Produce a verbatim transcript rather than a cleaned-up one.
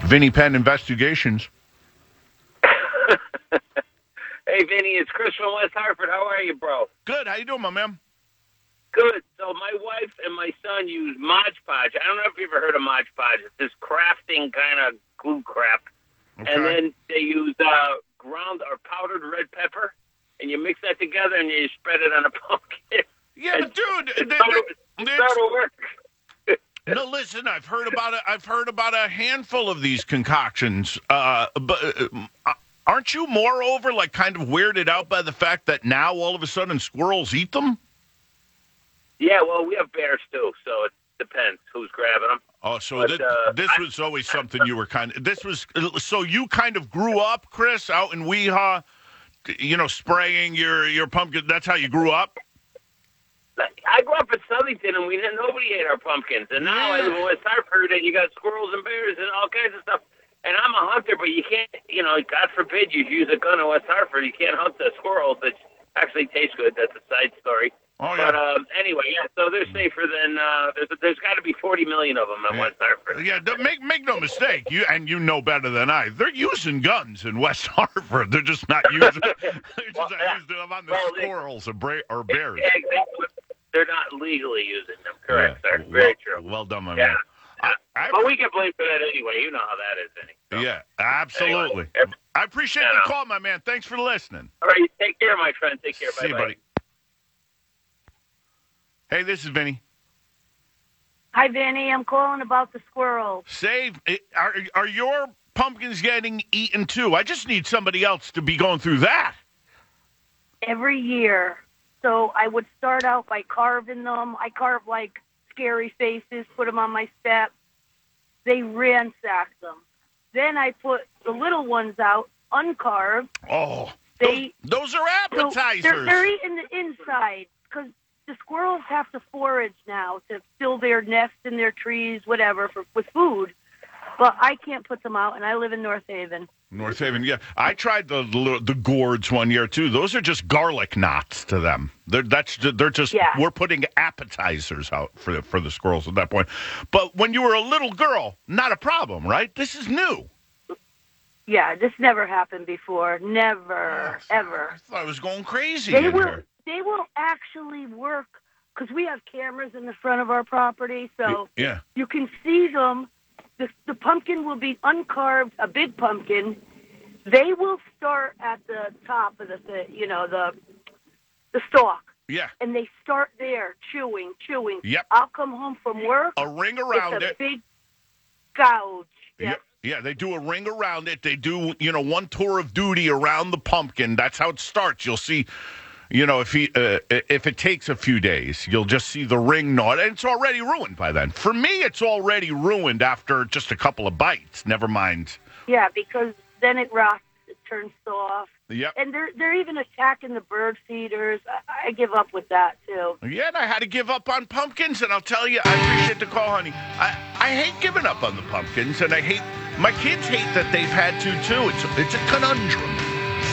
Vinny Penn Investigations. Hey, Vinny, it's Chris from West Hartford. How are you, bro? Good. How you doing, my man? Good. So my wife and my son use Mod Podge. I don't know if you've ever heard of Mod Podge. It's this crafting kind of glue crap. Okay. And then they use uh, ground or powdered red pepper, and you mix that together and you spread it on a pumpkin. Yeah, but dude, it's they, not, they, it's not a work. No, listen. I've heard about it. I've heard about a handful of these concoctions. Uh, but uh, aren't you, moreover, like kind of weirded out by the fact that now all of a sudden squirrels eat them? Yeah, well, we have bears too, so it depends who's grabbing them. Oh, so but, th- uh, this I, was always something you were kind of. This was so you kind of grew up, Chris, out in Weehaw, you know, spraying your your pumpkin. That's how you grew up. I grew up in Southington, and we didn't. Nobody ate our pumpkins. And now I live in West Hartford, and you got squirrels and bears and all kinds of stuff. And I'm a hunter, but you can't, you know, God forbid you use a gun in West Hartford. You can't hunt the squirrels, which actually taste good. That's a side story. Oh, yeah. But um, anyway, yeah. So they're safer than uh, there's. There's got to be forty million of them in Yeah. West Hartford. Yeah, don't- make make no mistake. You and you know better than I. They're using guns in West Hartford. They're just not using. They're just Well, not yeah. using them on the Well, they- squirrels or, bra- or bears. Yeah, exactly. They're not legally using them. Correct, Yeah. sir. Very well, true. Well done, my Yeah. man. I, I, But we can blame for that anyway. You know how that is, Vinny. So, yeah, absolutely. Anyway. I appreciate Yeah. the call, my man. Thanks for listening. All right. Take care, my friend. Take care. See you, Bye-bye. buddy. Hey, this is Vinny. Hi, Vinny. I'm calling about the squirrels. Save. Are are your pumpkins getting eaten too? I just need somebody else to be going through that. Every year. So I would start out by carving them. I carve like scary faces, put them on my steps. They ransack them. Then I put the little ones out, uncarved. Oh, They those, those are so appetizers. they're, they're eating the inside because the squirrels have to forage now to fill their nests in their trees, whatever, for, with food. But I can't put them out, and I live in North Haven. North Haven, yeah. I tried the the, the gourds one year too. Those are just garlic knots to them. They're that's they're just Yeah. we're putting appetizers out for the, for the squirrels at that point. But when you were a little girl, not a problem, right? This is new. Yeah, this never happened before. Never, ever. I thought I was going crazy. They in will. here. They will actually work because we have cameras in the front of our property, so Yeah. you can see them. The, the pumpkin will be uncarved, a big pumpkin. They will start at the top of the, the you know, the the stalk, Yeah. and they start there, chewing, chewing. Yep. I'll come home from work. A ring around it's a it. big gouge. Yeah. Yep. Yeah, they do a ring around it. They do, you know, one tour of duty around the pumpkin. That's how it starts. You'll see, you know, if he uh, if it takes a few days, you'll just see the ring knot. And it's already ruined by then. For me, it's already ruined after just a couple of bites. Never mind. Yeah, because then it rots, it turns soft. Yep. And they're they're even attacking the bird feeders. I, I give up with that too. Yeah, and I had to give up on pumpkins, and I'll tell you, I appreciate the call, honey. I, I hate giving up on the pumpkins, and I hate, my kids hate that they've had to, too. It's, it's a conundrum.